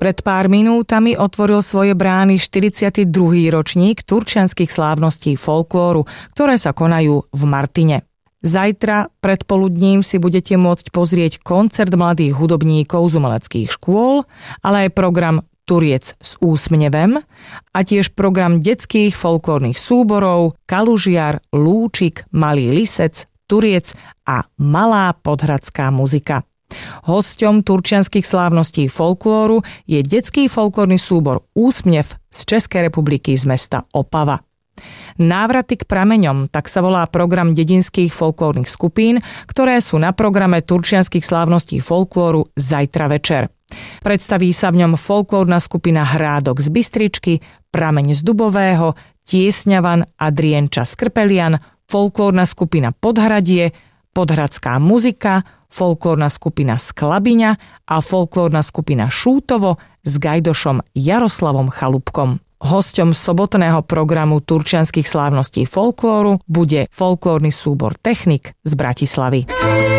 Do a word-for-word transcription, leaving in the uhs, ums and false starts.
Pred pár minútami otvoril svoje brány štyridsiaty druhý ročník turčianskych slávností folklóru, ktoré sa konajú v Martine. Zajtra predpoludním si budete môcť pozrieť koncert mladých hudobníkov z umeleckých škôl, ale aj program Turiec s úsmevem a tiež program detských folklórnych súborov Kalužiar, Lúčik, Malý lisec, Turiec a Malá podhradská muzika. Hosťom turčianskych slávností folklóru je detský folklórny súbor Úsmev z Českej republiky z mesta Opava. Návraty k prameňom, tak sa volá program dedinských folklórnych skupín, ktoré sú na programe turčianskych slávností folklóru zajtra večer. Predstaví sa v ňom folklórna skupina Hrádok z Bystričky, Prameň z Dubového, Tiesňavan a Drienča z Krpelian, folklórna skupina Podhradie, Podhradská muzika, folklórna skupina Sklabiňa a folklórna skupina Šútovo s gajdošom Jaroslavom Chalupkom. Hosťom sobotného programu turčianskych slávností folklóru bude folklórny súbor Technik z Bratislavy.